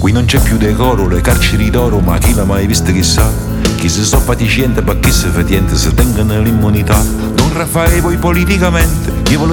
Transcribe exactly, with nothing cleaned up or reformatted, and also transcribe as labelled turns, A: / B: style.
A: Qui non c'è più decoro, le carceri d'oro, ma chi l'ha mai visto chissà? Chi si so fatiscente, ma chi si fatiente, se tengono l'immunità. Don Raffaele poi politicamente